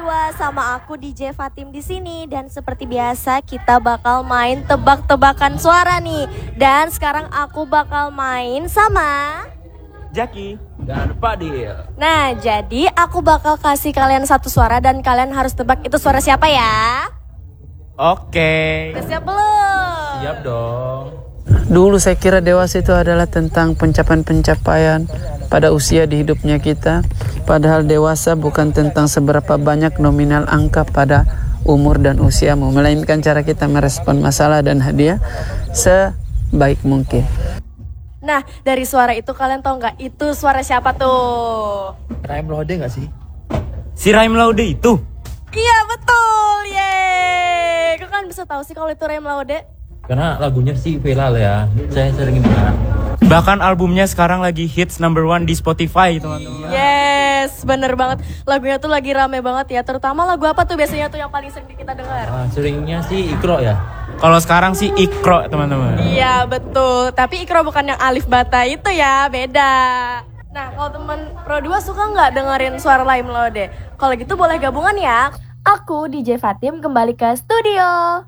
2 sama aku DJ Fatim di sini dan seperti biasa kita bakal main tebak-tebakan suara nih. Dan sekarang aku bakal main sama Jaki dan Fadil. Nah, jadi aku bakal kasih kalian satu suara dan kalian harus tebak itu suara siapa ya? Oke. Udah siap belum? Siap dong. Dulu saya kira dewasa itu adalah tentang pencapaian-pencapaian pada usia di hidupnya kita. Padahal dewasa bukan tentang seberapa banyak nominal angka pada umur dan usiamu, melainkan cara kita merespon masalah dan hadiah sebaik mungkin. Nah, dari suara itu kalian tahu nggak itu suara siapa tuh? Raim Laude gak sih? Si Raim Laude itu? Iya betul, yeay. Kok kan bisa tahu sih kalau itu Raim Laude? Karena lagunya si Vela ya. Saya sering dengar. Bahkan albumnya sekarang lagi hits number 1 di Spotify, teman-teman. Yes, bener banget. Lagunya tuh lagi rame banget ya. Terutama lagu apa tuh biasanya tuh yang paling sering kita dengar? Seringnya sih Ikro ya. Kalau sekarang sih Ikro, teman-teman. Iya betul. Tapi Ikro bukan yang Alif Bata itu ya, beda. Nah, kalau teman Pro 2 suka nggak dengerin suara Raim Laude? Kalau gitu boleh gabungan ya. Aku DJ Fatim kembali ke studio.